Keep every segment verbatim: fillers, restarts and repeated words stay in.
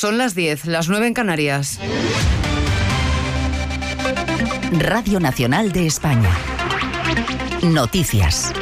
Son las diez, las nueve en Canarias. Radio Nacional de España. Noticias.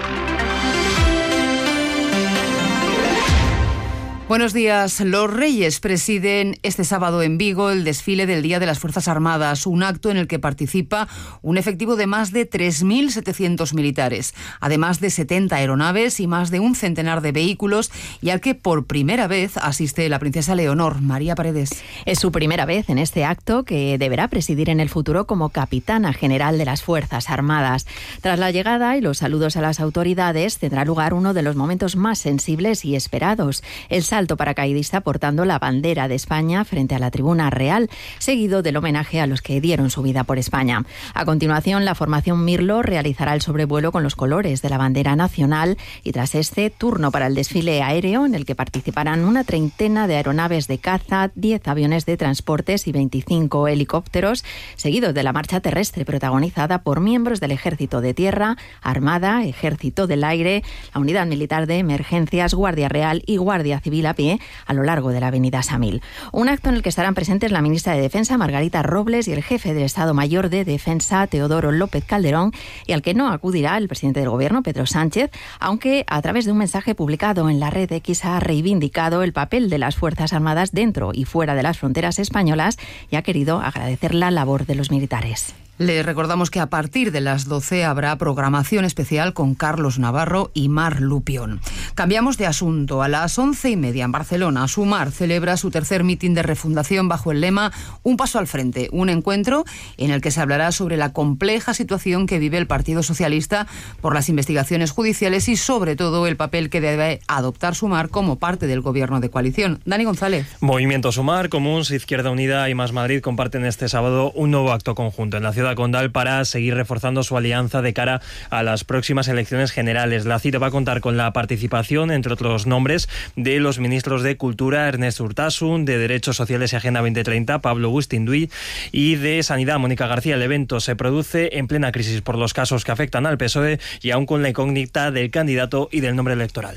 Buenos días. Los Reyes presiden este sábado en Vigo el desfile del Día de las Fuerzas Armadas, un acto en el que participa un efectivo de más de tres mil setecientos militares, además de setenta aeronaves y más de un centenar de vehículos, y al que por primera vez asiste la princesa Leonor. María Paredes. Es su primera vez en este acto, que deberá presidir en el futuro como capitana general de las Fuerzas Armadas. Tras la llegada y los saludos a las autoridades, tendrá lugar uno de los momentos más sensibles y esperados: el salto paracaidista portando la bandera de España frente a la tribuna real, seguido del homenaje a los que dieron su vida por España. A continuación, la formación Mirlo realizará el sobrevuelo con los colores de la bandera nacional, y tras este, turno para el desfile aéreo, en el que participarán una treintena de aeronaves de caza, diez aviones de transportes y veinticinco helicópteros, seguido de la marcha terrestre protagonizada por miembros del Ejército de Tierra, Armada, Ejército del Aire, la Unidad Militar de Emergencias, Guardia Real y Guardia Civil a pie a lo largo de la avenida Samil. Un acto en el que estarán presentes la ministra de Defensa, Margarita Robles, y el jefe del Estado Mayor de Defensa, Teodoro López Calderón, y al que no acudirá el presidente del Gobierno, Pedro Sánchez, aunque a través de un mensaje publicado en la red X ha reivindicado el papel de las Fuerzas Armadas dentro y fuera de las fronteras españolas y ha querido agradecer la labor de los militares. Les recordamos que a partir de las doce habrá programación especial con Carlos Navarro y Mar Lupión. Cambiamos de asunto. A las once y media en Barcelona, Sumar celebra su tercer mitin de refundación bajo el lema Un paso al frente, un encuentro en el que se hablará sobre la compleja situación que vive el Partido Socialista por las investigaciones judiciales y sobre todo el papel que debe adoptar Sumar como parte del gobierno de coalición. Dani González. Movimiento Sumar, Comuns, Izquierda Unida y Más Madrid comparten este sábado un nuevo acto conjunto en la ciudad condal para seguir reforzando su alianza de cara a las próximas elecciones generales. La cita va a contar con la participación, entre otros nombres, de los ministros de Cultura, Ernest Urtasun, de Derechos Sociales y Agenda veinte treinta, Pablo Bustinduy, y de Sanidad, Mónica García. El evento se produce en plena crisis por los casos que afectan al P S O E y aún con la incógnita del candidato y del nombre electoral.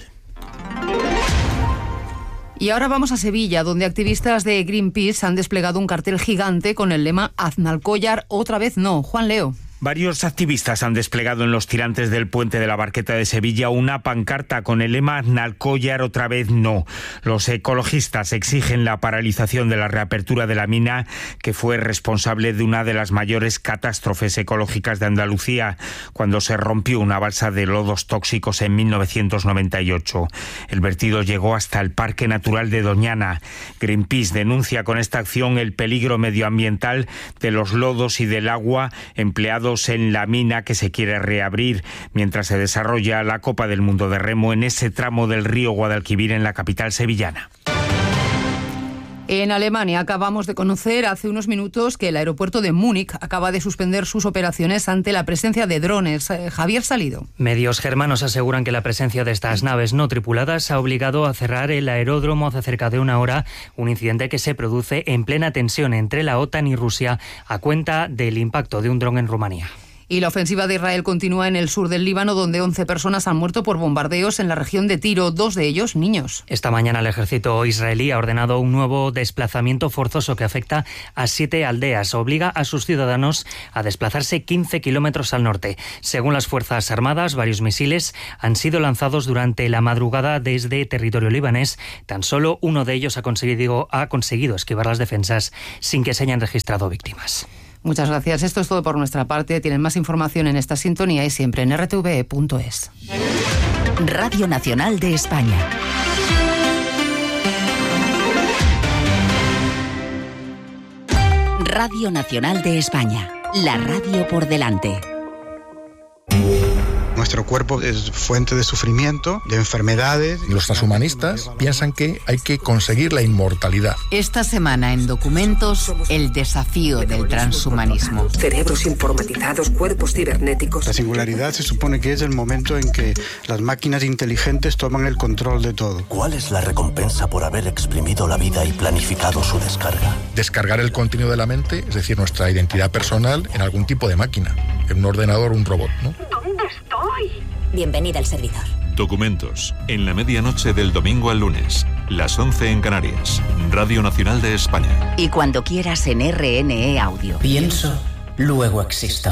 Y ahora vamos a Sevilla, donde activistas de Greenpeace han desplegado un cartel gigante con el lema Aznalcóllar otra vez no. Juan Leo. Varios activistas han desplegado en los tirantes del puente de la Barqueta de Sevilla una pancarta con el lema Aznalcóllar otra vez no. Los ecologistas exigen la paralización de la reapertura de la mina, que fue responsable de una de las mayores catástrofes ecológicas de Andalucía, cuando se rompió una balsa de lodos tóxicos en mil novecientos noventa y ocho. El vertido llegó hasta el Parque Natural de Doñana. Greenpeace denuncia con esta acción el peligro medioambiental de los lodos y del agua empleados en la mina que se quiere reabrir mientras se desarrolla la Copa del Mundo de Remo en ese tramo del río Guadalquivir en la capital sevillana. En Alemania acabamos de conocer hace unos minutos que el aeropuerto de Múnich acaba de suspender sus operaciones ante la presencia de drones. Eh, Javier Salido. Medios germanos aseguran que la presencia de estas naves no tripuladas ha obligado a cerrar el aeródromo hace cerca de una hora, un incidente que se produce en plena tensión entre la OTAN y Rusia a cuenta del impacto de un dron en Rumanía. Y la ofensiva de Israel continúa en el sur del Líbano, donde once personas han muerto por bombardeos en la región de Tiro, dos de ellos niños. Esta mañana el ejército israelí ha ordenado un nuevo desplazamiento forzoso que afecta a siete aldeas. Obliga a sus ciudadanos a desplazarse quince kilómetros al norte. Según las Fuerzas Armadas, varios misiles han sido lanzados durante la madrugada desde territorio libanés. Tan solo uno de ellos ha conseguido, ha conseguido esquivar las defensas sin que se hayan registrado víctimas. Muchas gracias. Esto es todo por nuestra parte. Tienen más información en esta sintonía y siempre en r t v e punto es. Radio Nacional de España. Radio Nacional de España. La radio por delante. Nuestro cuerpo es fuente de sufrimiento, de enfermedades. Los transhumanistas piensan que hay que conseguir la inmortalidad. Esta semana en Documentos, el desafío del transhumanismo. Cerebros informatizados, cuerpos cibernéticos. La singularidad se supone que es el momento en que las máquinas inteligentes toman el control de todo. ¿Cuál es la recompensa por haber exprimido la vida y planificado su descarga? Descargar el contenido de la mente, es decir, nuestra identidad personal, en algún tipo de máquina. En un ordenador o un robot, ¿no? ¿Dónde estoy? Bienvenida al servidor. Documentos, en la medianoche del domingo al lunes. Las once en Canarias. Radio Nacional de España. Y cuando quieras en R N E Audio. Pienso, luego existo.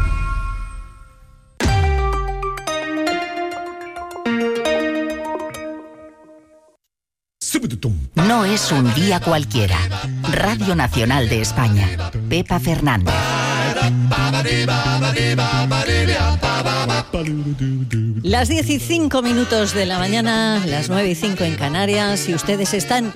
No es un día cualquiera. Radio Nacional de España. Pepa Fernández. Las diez y cinco minutos de la mañana, las nueve y cinco en Canarias. Si ustedes están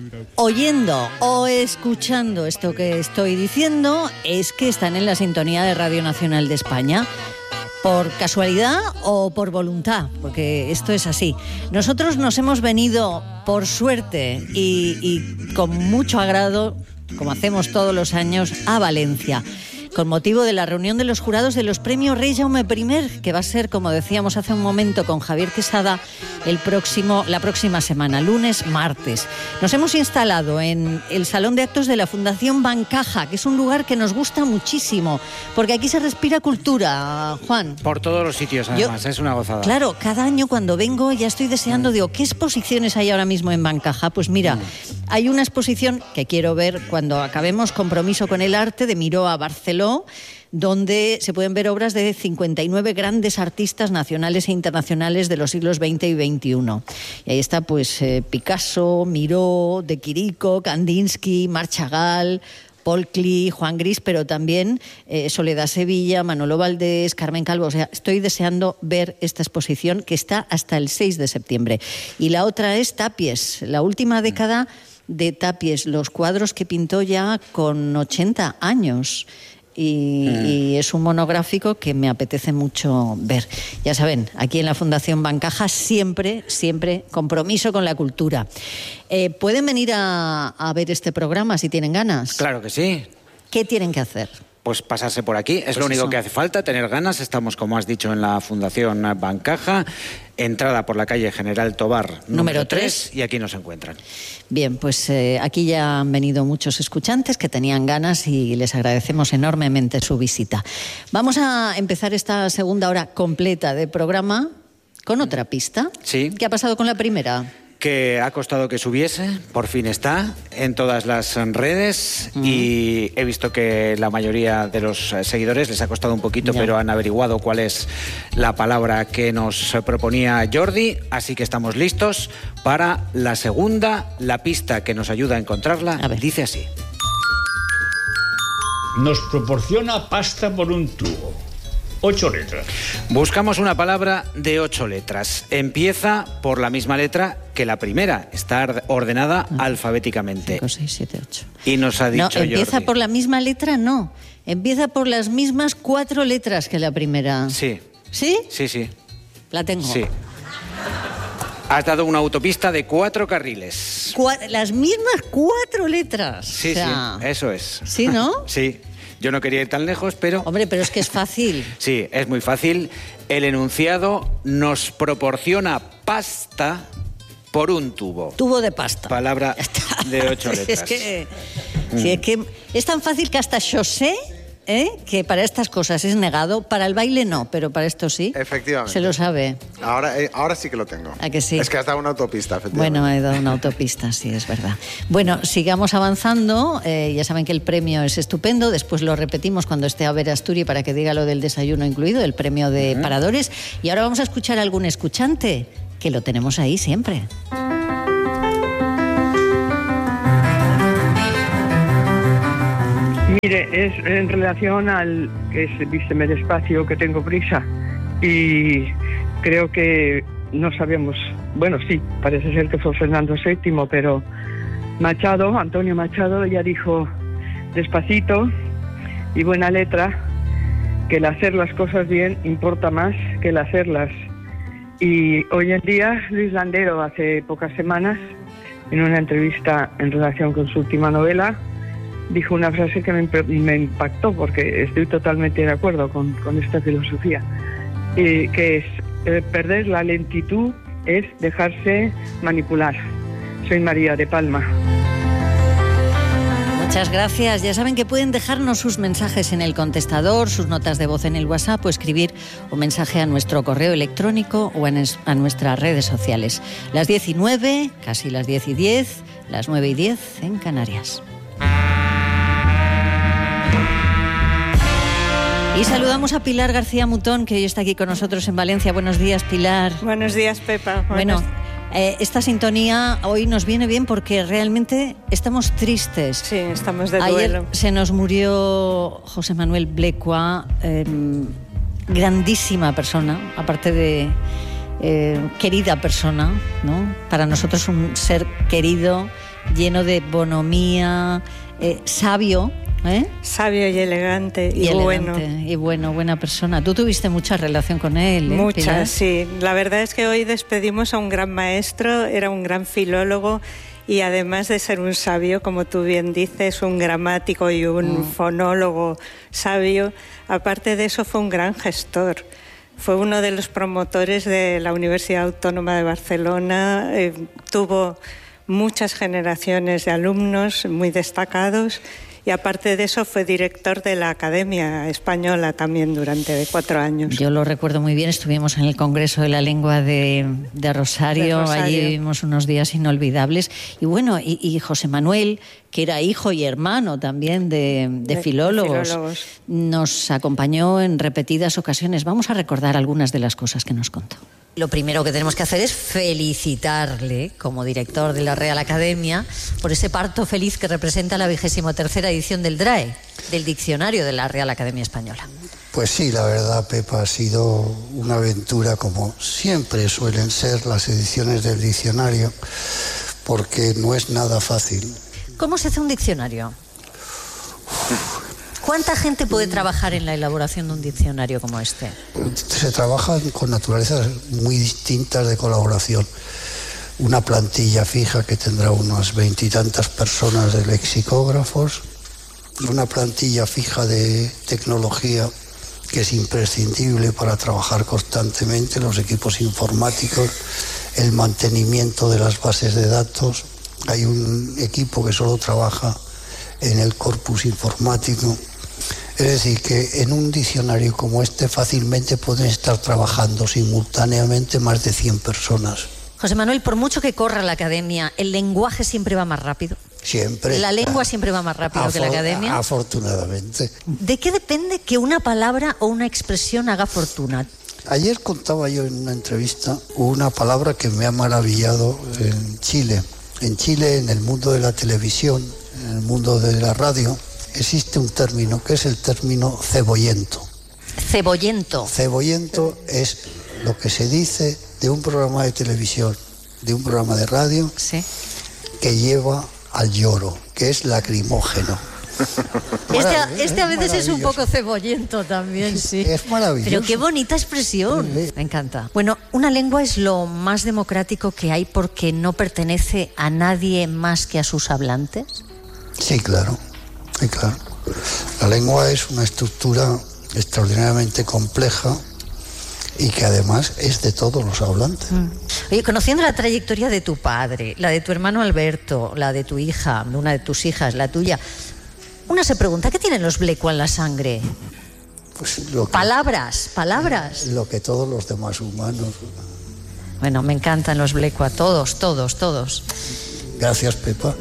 oyendo o escuchando esto que estoy diciendo, es que están en la sintonía de Radio Nacional de España. ¿Por casualidad o por voluntad? Porque esto es así. Nosotros nos hemos venido, por suerte y, y con mucho agrado, como hacemos todos los años, a Valencia, con motivo de la reunión de los jurados de los premios Rey Jaume I, que va a ser, como decíamos hace un momento con Javier Quesada, el próximo, la próxima semana, lunes, martes. Nos hemos instalado en el Salón de Actos de la Fundación Bancaja, que es un lugar que nos gusta muchísimo, porque aquí se respira cultura, Juan. Por todos los sitios, además, Yo, es una gozada. Claro, cada año cuando vengo ya estoy deseando, digo, ¿qué exposiciones hay ahora mismo en Bancaja? Pues mira, mm. hay una exposición que quiero ver cuando acabemos Compromiso con el Arte, de Miró a Barcelona, donde se pueden ver obras de cincuenta y nueve grandes artistas nacionales e internacionales de los siglos veinte y veintiuno. Y ahí está pues eh, Picasso, Miró, De Chirico, Kandinsky, Marc Chagall, Paul Klee, Juan Gris, pero también eh, Soledad Sevilla, Manolo Valdés, Carmen Calvo. O sea, estoy deseando ver esta exposición que está hasta el seis de septiembre. Y la otra es Tapies, la última década de Tapies, los cuadros que pintó ya con ochenta años. Y, mm. y es un monográfico que me apetece mucho ver. Ya saben, aquí en la Fundación Bancaja siempre, siempre compromiso con la cultura. Eh, ¿Pueden venir a, a ver este programa si tienen ganas? Claro que sí. ¿Qué tienen que hacer? Pues pasarse por aquí, es pues lo único eso. que hace falta, tener ganas. Estamos, como has dicho, en la Fundación Bancaja, entrada por la calle General Tobar número tres, y aquí nos encuentran. Bien, pues eh, aquí ya han venido muchos escuchantes que tenían ganas y les agradecemos enormemente su visita. Vamos a empezar esta segunda hora completa de programa con otra pista. Sí. ¿Qué ha pasado con la primera? Que ha costado que subiese, por fin está en todas las redes mm. y he visto que la mayoría de los seguidores les ha costado un poquito, ya. pero han averiguado cuál es la palabra que nos proponía Jordi, así que estamos listos para la segunda. La pista que nos ayuda a encontrarla a dice así. Nos proporciona pasta por un tubo. Ocho letras. Buscamos una palabra de ocho letras. Empieza por la misma letra que la primera. Está ordenada ah. alfabéticamente. cinco, seis, siete, ocho. Y nos ha dicho No, empieza Jordi. por la misma letra, no. Empieza por las mismas cuatro letras que la primera. Sí. ¿Sí? Sí, sí. La tengo. Sí. Has dado una autopista de cuatro carriles. Cua- las mismas cuatro letras. Sí, o sea, sí, eso es. ¿Sí, no? Sí. Yo no quería ir tan lejos, pero... Hombre, pero es que es fácil. Sí, es muy fácil. El enunciado nos proporciona pasta por un tubo. Tubo de pasta. Palabra de ocho letras. Es que, mm. sí, es que es tan fácil que hasta yo sé ¿eh? que para estas cosas es negado. Para el baile no, pero para esto sí. Efectivamente. Se lo sabe. Ahora, eh, ahora sí que lo tengo. ¿A que sí? Es que has dado una autopista, efectivamente. Bueno, he dado una autopista, sí, es verdad. Bueno, sigamos avanzando. Eh, ya saben que el premio es estupendo. Después lo repetimos cuando esté a ver Asturi para que diga lo del desayuno incluido, el premio de uh-huh. paradores. Y ahora vamos a escuchar a algún escuchante, que lo tenemos ahí siempre. Mire, es en relación al que es vísteme despacio, que tengo prisa, y creo que no sabemos, bueno, sí, parece ser que fue Fernando séptimo, pero Machado, Antonio Machado, ya dijo despacito y buena letra que el hacer las cosas bien importa más que el hacerlas. Y hoy en día Luis Landero, hace pocas semanas, en una entrevista en relación con su última novela, dijo una frase que me, me impactó, porque estoy totalmente de acuerdo con, con esta filosofía, eh, que es eh, perder la lentitud es dejarse manipular. Soy María de Palma. Muchas gracias. Ya saben que pueden dejarnos sus mensajes en el contestador, sus notas de voz en el WhatsApp o escribir un mensaje a nuestro correo electrónico o a nuestras redes sociales. Las diez y nueve, casi las diez y diez, las nueve y diez en Canarias. Y saludamos a Pilar García Mutón, que hoy está aquí con nosotros en Valencia. Buenos días, Pilar. Buenos días, Pepa. Bueno, eh, esta sintonía hoy nos viene bien porque realmente estamos tristes. Sí, estamos de duelo. Ayer se nos murió José Manuel Blecua, eh, grandísima persona, aparte de eh, querida persona, ¿no? Para nosotros un ser querido, lleno de bonomía, eh, sabio. ¿Eh? Sabio y elegante y, y bueno. Elegante, y bueno, buena persona. Tú tuviste mucha relación con él, ¿eh, Mucha, Pilar? Sí. La verdad es que hoy despedimos a un gran maestro, era un gran filólogo y además de ser un sabio, como tú bien dices, un gramático y un mm. fonólogo sabio, aparte de eso fue un gran gestor. Fue uno de los promotores de la Universidad Autónoma de Barcelona, eh, tuvo muchas generaciones de alumnos muy destacados. Y aparte de eso fue director de la Academia Española también durante cuatro años. Yo lo recuerdo muy bien, estuvimos en el Congreso de la Lengua de, de, Rosario, de Rosario, allí vivimos unos días inolvidables. Y bueno, y, y José Manuel, que era hijo y hermano también de, de, de, filólogos, de filólogos, nos acompañó en repetidas ocasiones. Vamos a recordar algunas de las cosas que nos contó. Lo primero que tenemos que hacer es felicitarle como director de la Real Academia por ese parto feliz que representa la vigésimo tercera edición del D R A E, del Diccionario de la Real Academia Española. Pues sí, la verdad, Pepa, ha sido una aventura como siempre suelen ser las ediciones del diccionario, porque no es nada fácil. ¿Cómo se hace un diccionario? ¿Cuánta gente puede trabajar en la elaboración de un diccionario como este? Se trabaja con naturalezas muy distintas de colaboración. Una plantilla fija que tendrá unas veintitantas personas de lexicógrafos, una plantilla fija de tecnología que es imprescindible para trabajar constantemente, los equipos informáticos, el mantenimiento de las bases de datos. Hay un equipo que solo trabaja en el corpus informático. Es decir, que en un diccionario como este fácilmente pueden estar trabajando simultáneamente más de cien personas. José Manuel, por mucho que corra la academia, ¿el lenguaje siempre va más rápido? Siempre. ¿La lengua siempre va más rápido Afor- que la academia? Afortunadamente. ¿De qué depende que una palabra o una expresión haga fortuna? Ayer contaba yo en una entrevista una palabra que me ha maravillado en Chile. En Chile, en el mundo de la televisión, en el mundo de la radio, existe un término que es el término cebollento. Cebollento. Cebollento es lo que se dice de un programa de televisión, de un programa de radio, sí, que lleva al lloro, que es lacrimógeno. Este a, este a veces es un poco cebollento también, sí. Es maravilloso. Pero qué bonita expresión. Sí. Me encanta. Bueno, una lengua es lo más democrático que hay porque no pertenece a nadie más que a sus hablantes. Sí, claro. Sí, claro. La lengua es una estructura extraordinariamente compleja y que además es de todos los hablantes. Mm. Oye, conociendo la trayectoria de tu padre, la de tu hermano Alberto, la de tu hija, de una de tus hijas, la tuya, una se pregunta, ¿qué tienen los Blecua en la sangre? Pues lo que, palabras, palabras. Lo que todos los demás humanos. Bueno, me encantan los Blecua, todos, todos, todos. Gracias, Pepa.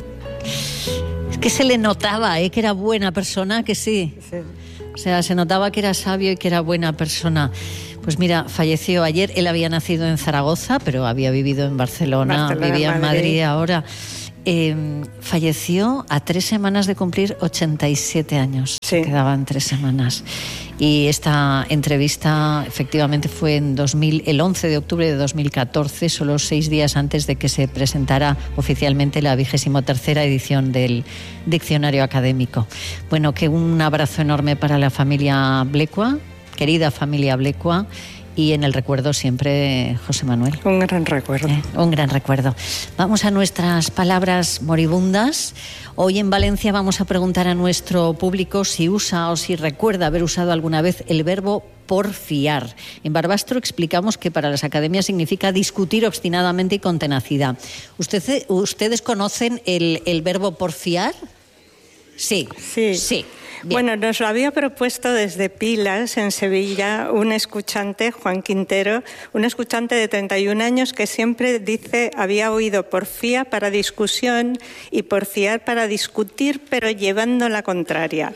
Es que se le notaba, ¿eh? Que era buena persona, que sí. Sí. O sea, se notaba que era sabio y que era buena persona. Pues mira, falleció ayer. Él había nacido en Zaragoza, pero había vivido en Barcelona, Barcelona vivía en Madrid. Madrid ahora. Eh, falleció a tres semanas de cumplir ochenta y siete años. Sí. Quedaban tres semanas. Y esta entrevista efectivamente fue en dos mil, el once de octubre de dos mil catorce, solo seis días antes de que se presentara oficialmente la vigésimo tercera edición del Diccionario Académico. Bueno, que un abrazo enorme para la familia Blecua, querida familia Blecua. Y en el recuerdo siempre, José Manuel. Un gran recuerdo. Eh, un gran recuerdo. Vamos a nuestras palabras moribundas. Hoy en Valencia vamos a preguntar a nuestro público si usa o si recuerda haber usado alguna vez el verbo porfiar. En Barbastro explicamos que para las academias significa discutir obstinadamente y con tenacidad. ¿Ustedes, ¿ustedes conocen el, el verbo porfiar? Sí, sí. sí. Bien. Bueno, nos lo había propuesto desde Pilas, en Sevilla, un escuchante, Juan Quintero, un escuchante de treinta y un años que siempre dice, había oído porfía para discusión y porfiar para discutir, pero llevando la contraria.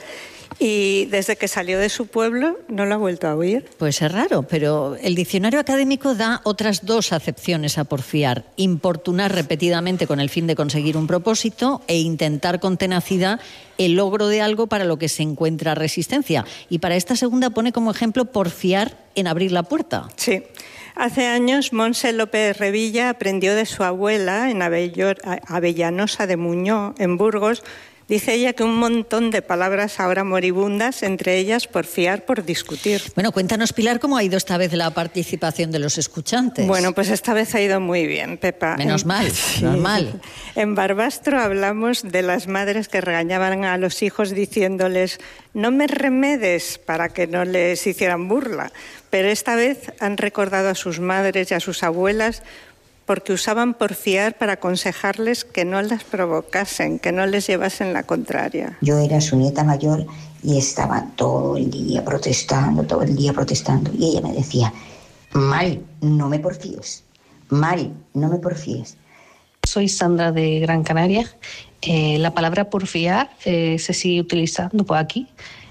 Y desde que salió de su pueblo no lo ha vuelto a oír. Pues es raro, pero el diccionario académico da otras dos acepciones a porfiar: importunar repetidamente con el fin de conseguir un propósito e intentar con tenacidad el logro de algo para lo que se encuentra resistencia. Y para esta segunda pone como ejemplo porfiar en abrir la puerta. Sí. Hace años Montse López Revilla aprendió de su abuela en Avellanosa de Muñó, en Burgos. Dice ella que un montón de palabras ahora moribundas, entre ellas porfiar, por discutir. Bueno, cuéntanos, Pilar, cómo ha ido esta vez la participación de los escuchantes. Bueno, pues esta vez ha ido muy bien, Pepa. Menos mal, sí. menos mal. En Barbastro hablamos de las madres que regañaban a los hijos diciéndoles no me remedes, para que no les hicieran burla. Pero esta vez han recordado a sus madres y a sus abuelas porque usaban porfiar para aconsejarles que no las provocasen, que no les llevasen la contraria. Yo era su nieta mayor y estaba todo el día protestando, todo el día protestando. Y ella me decía, mal, no me porfíes, mal, no me porfíes. Soy Sandra de Gran Canaria. Eh, la palabra porfiar eh, se sigue utilizando por aquí,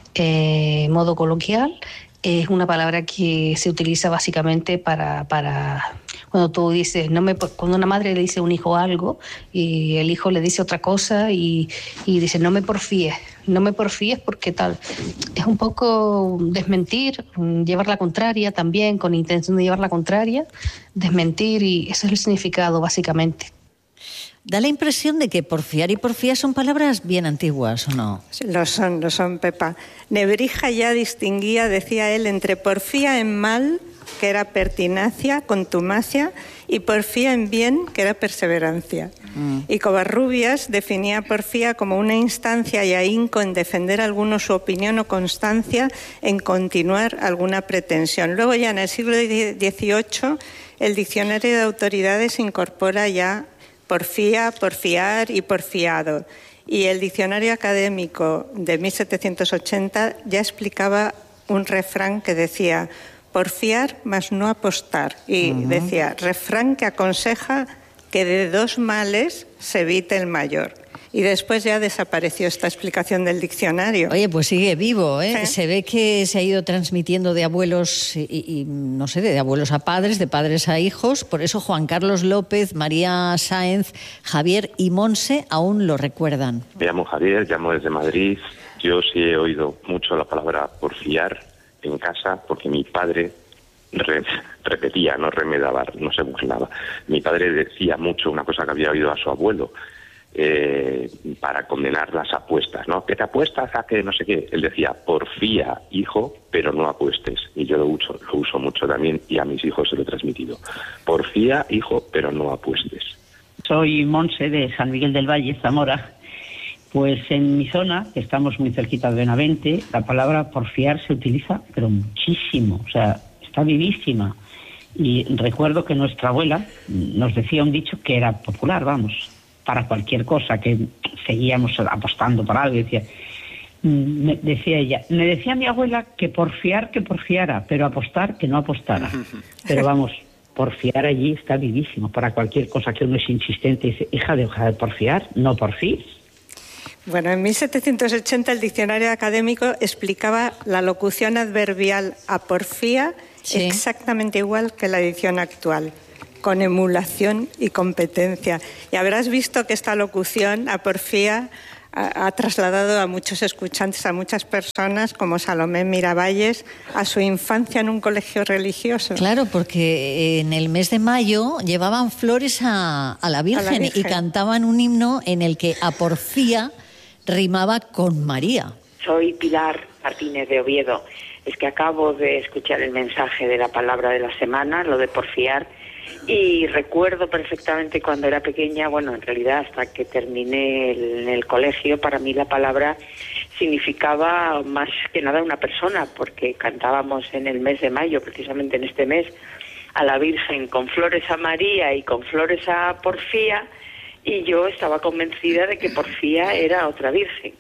eh, modo coloquial. Es una palabra que se utiliza básicamente para, para cuando tú dices, no me, cuando una madre le dice a un hijo algo y el hijo le dice otra cosa y, y dice, no me porfíes, no me porfíes porque tal. Es un poco desmentir, llevar la contraria también, con intención de llevar la contraria, desmentir, y ese es el significado básicamente. Da la impresión de que porfiar y porfía son palabras bien antiguas, ¿o no? Sí, lo son, lo son, Pepa. Nebrija ya distinguía, decía él, entre porfía en mal, que era pertinacia, contumacia, y porfía en bien, que era perseverancia. Mm. Y Covarrubias definía porfía como una instancia y ahínco en defender alguno su opinión o constancia en continuar alguna pretensión. Luego ya en el siglo dieciocho el diccionario de autoridades incorpora ya porfía, porfiar y porfiado. Y el diccionario académico de mil setecientos ochenta ya explicaba un refrán que decía porfiar más no apostar. Y uh-huh. decía, refrán que aconseja que de dos males se evite el mayor. Y después ya desapareció esta explicación del diccionario. Oye, pues sigue vivo, ¿eh? ¿Sí? Se ve que se ha ido transmitiendo de abuelos y, y no sé, de abuelos a padres, de padres a hijos. Por eso Juan Carlos López, María Sáenz, Javier y Montse aún lo recuerdan. Me llamo Javier, llamo desde Madrid. Yo sí he oído mucho la palabra porfiar en casa porque mi padre re, repetía, no remedaba, no se burlaba. Mi padre decía mucho una cosa que había oído a su abuelo, Eh, para condenar las apuestas, ¿no? ¿Qué te apuestas a que no sé qué? Él decía, porfía, hijo, pero no apuestes. Y yo lo uso, lo uso mucho también y a mis hijos se lo he transmitido. Porfía, hijo, pero no apuestes. Soy Montse de San Miguel del Valle, Zamora. Pues en mi zona, que estamos muy cerquita de Benavente, la palabra porfiar se utiliza, pero muchísimo, o sea, está vivísima. Y recuerdo que nuestra abuela nos decía un dicho que era popular, vamos, para cualquier cosa, que seguíamos apostando por algo, y decía, me decía ella, me decía mi abuela que porfiar que porfiara, pero apostar que no apostara. Pero vamos, porfiar allí está vivísimo, para cualquier cosa que uno es insistente y dice, hija, deja de porfiar, no porfíes. Bueno, en mil setecientos ochenta el diccionario académico explicaba la locución adverbial a porfía sí. exactamente igual que la edición actual, con emulación y competencia. Y habrás visto que esta locución, a porfía, ha, ha trasladado a muchos escuchantes, a muchas personas, como Salomé Miravalles, a su infancia en un colegio religioso. Claro, porque en el mes de mayo llevaban flores a, a, la, Virgen, a la Virgen y cantaban un himno en el que a porfía rimaba con María. Soy Pilar Martínez de Oviedo. Es que acabo de escuchar el mensaje de la palabra de la semana, lo de porfiar, y recuerdo perfectamente cuando era pequeña, bueno, en realidad hasta que terminé el, en el colegio, para mí la palabra significaba más que nada una persona, porque cantábamos en el mes de mayo, precisamente en este mes, a la Virgen con flores a María y con flores a Porfía, y yo estaba convencida de que Porfía era otra virgen.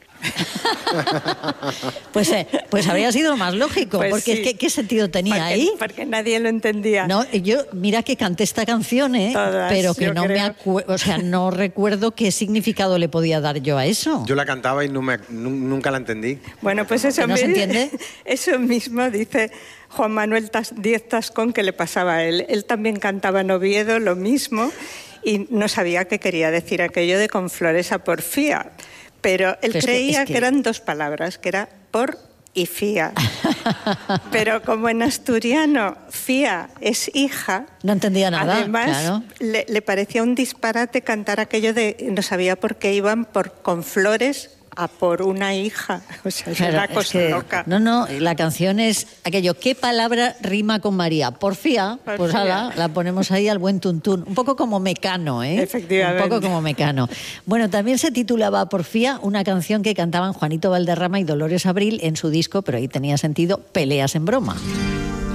Pues, eh, pues habría sido más lógico, Pues porque sí. es que ¿qué sentido tenía Porque, ahí? porque nadie lo entendía. No, yo mira que canté esta canción, ¿eh? Todas, pero que yo no me creo. acu- o sea, no recuerdo qué significado le podía dar yo a eso. Yo la cantaba y no me, nu- nunca la entendí. Bueno, pues eso, ¿Que no se mi- entiende? eso mismo dice Juan Manuel Tas- Díez Tascón que le pasaba a él. Él también cantaba en Oviedo lo mismo y no sabía qué quería decir aquello de con flores a Porfía. Pero él Pero es que- creía es que... que- eran dos palabras, que era por y fía. Pero como en asturiano fía es hija, No entendía nada, además claro. le, le parecía un disparate cantar aquello de no sabía por qué iban por con flores a por una hija. O sea, es Claro, una es cosa que- loca. No, no, la canción es aquello, ¿qué palabra rima con María? Porfía, pues Porfía. ala, la ponemos ahí al buen tuntún. Un poco como Mecano, ¿eh? Efectivamente. Un poco como Mecano. Bueno, también se titulaba Porfía, una canción que cantaban Juanito Valderrama y Dolores Abril en su disco, pero ahí tenía sentido, Peleas en broma.